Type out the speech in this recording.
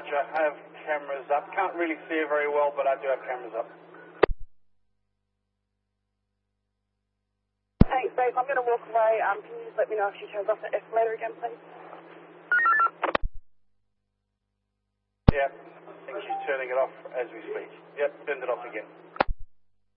Roger, I have cameras up. Can't really see it very well, but I do have cameras up. Thanks, babe. I'm going to walk away. Can you just let me know if she turns off the escalator again, please? Yeah, I think she's turning it off as we speak. Yep, turned it off again.